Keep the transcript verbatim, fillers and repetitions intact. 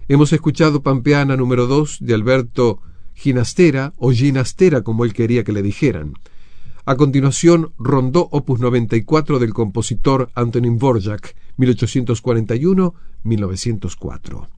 Hemos escuchado Pampeana número dos de Alberto Ginastera, o Ginastera como él quería que le dijeran. A continuación, Rondó opus noventa y cuatro del compositor Antonín Dvorak, mil ochocientos cuarenta y uno a mil novecientos cuatro.